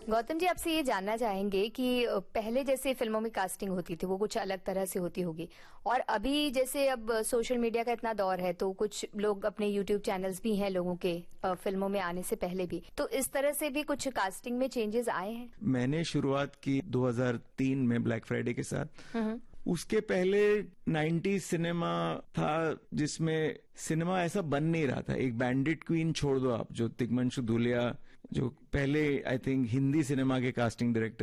गौतम जी, आपसे ये जानना चाहेंगे कि पहले जैसे फिल्मों में कास्टिंग होती थी वो कुछ अलग तरह से होती होगी, और अभी जैसे अब सोशल मीडिया का इतना दौर है तो कुछ लोग अपने यूट्यूब चैनल्स भी हैं लोगों के फिल्मों में आने से पहले भी, तो इस तरह से भी कुछ कास्टिंग में चेंजेस आए हैं? मैंने शुरुआत की 2003 में ब्लैक फ्राइडे के साथ। उसके पहले 90s सिनेमा था जिसमें सिनेमा ऐसा बन नहीं रहा था। एक बैंडिट क्वीन छोड़ दो आप, जो तिग्मांशु धूलिया, जो पहले आई थिंक हिंदी सिनेमा के कास्टिंग डायरेक्टर